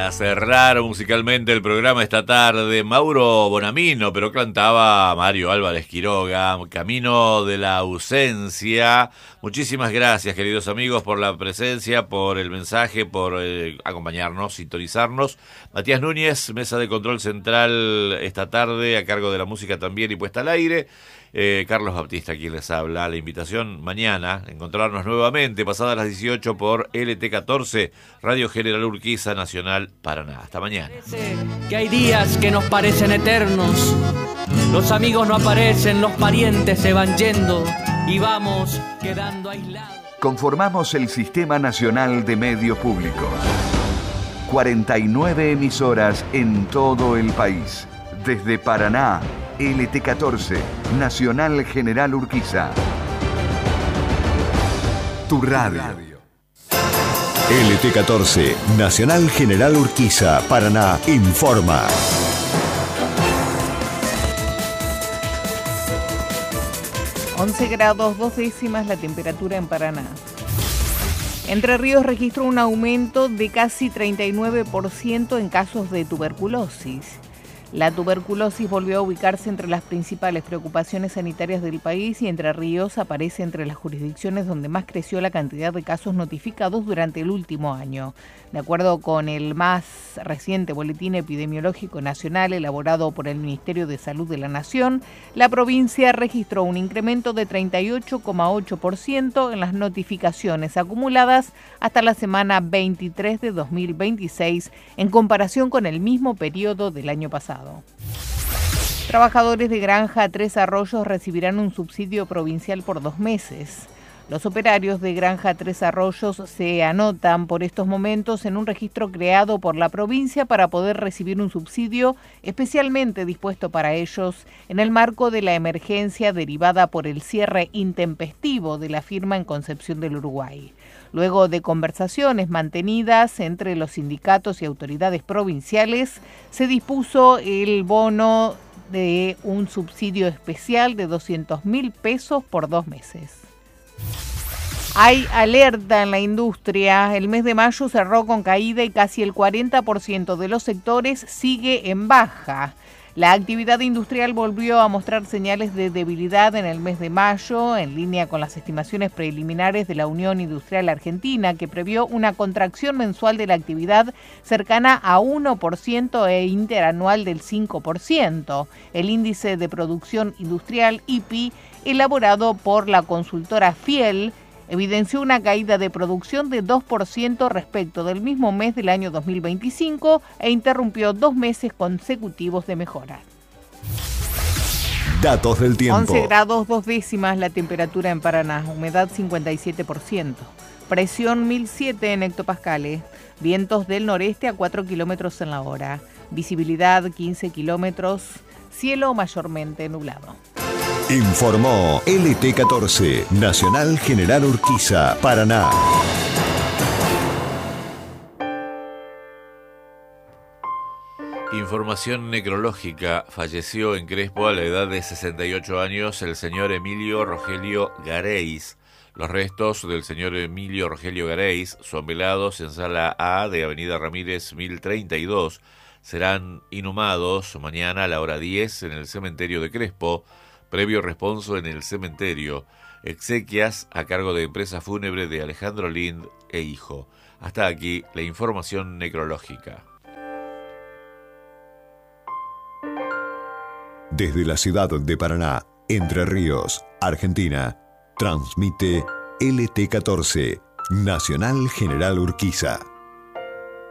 Para cerrar musicalmente el programa esta tarde, Mauro Bonamino, pero cantaba Mario Álvarez Quiroga, Camino de la Ausencia. Muchísimas gracias, queridos amigos, por la presencia, por el mensaje, por acompañarnos, sintonizarnos. Matías Núñez, mesa de control central esta tarde, a cargo de la música también y puesta al aire. Carlos Baptista, quien les habla. La invitación mañana, encontrarnos nuevamente, pasadas las 18 por LT14, Radio General Urquiza, Nacional Paraná. Hasta mañana. Que hay días que nos parecen eternos, los amigos no aparecen, los parientes se van yendo y vamos quedando aislados. Conformamos el Sistema Nacional de Medios Públicos. 49 emisoras en todo el país. Desde Paraná, LT14, Nacional General Urquiza. Tu radio. LT14, Nacional General Urquiza, Paraná, informa. grados 2 décimas la temperatura en Paraná. Entre Ríos registró un aumento de casi 39% en casos de tuberculosis. La tuberculosis volvió a ubicarse entre las principales preocupaciones sanitarias del país y Entre Ríos aparece entre las jurisdicciones donde más creció la cantidad de casos notificados durante el último año. De acuerdo con el más reciente Boletín Epidemiológico Nacional elaborado por el Ministerio de Salud de la Nación, la provincia registró un incremento de 38,8% en las notificaciones acumuladas hasta la semana 23 de 2026 en comparación con el mismo periodo del año pasado. Trabajadores de Granja Tres Arroyos recibirán un subsidio provincial por 2 meses. Los operarios de Granja Tres Arroyos se anotan por estos momentos en un registro creado por la provincia para poder recibir un subsidio especialmente dispuesto para ellos en el marco de la emergencia derivada por el cierre intempestivo de la firma en Concepción del Uruguay. Luego de conversaciones mantenidas entre los sindicatos y autoridades provinciales, se dispuso el bono de un subsidio especial de 200.000 pesos por 2 meses. Hay alerta en la industria. El mes de mayo cerró con caída y casi el 40% de los sectores sigue en baja. La actividad industrial volvió a mostrar señales de debilidad en el mes de mayo, en línea con las estimaciones preliminares de la Unión Industrial Argentina, que previó una contracción mensual de la actividad cercana a 1% e interanual del 5%. El índice de producción industrial, IPI, elaborado por la consultora Fiel, evidenció una caída de producción de 2% respecto del mismo mes del año 2025 e interrumpió 2 meses consecutivos de mejora. Datos del tiempo. 11 grados 2 décimas la temperatura en Paraná, humedad 57%, presión 1007 en hectopascales, vientos del noreste a 4 kilómetros en la hora, visibilidad 15 kilómetros, cielo mayormente nublado. Informó LT14, Nacional General Urquiza, Paraná. Información necrológica. Falleció en Crespo a la edad de 68 años el señor Emilio Rogelio Gareis. Los restos del señor Emilio Rogelio Gareis son velados en Sala A de Avenida Ramírez 1032. Serán inhumados mañana a la hora 10 en el cementerio de Crespo. Previo responso en el cementerio. Exequias a cargo de empresa fúnebre de Alejandro Lind e hijo. Hasta aquí la información necrológica. Desde la ciudad de Paraná, Entre Ríos, Argentina, transmite LT14, Nacional General Urquiza.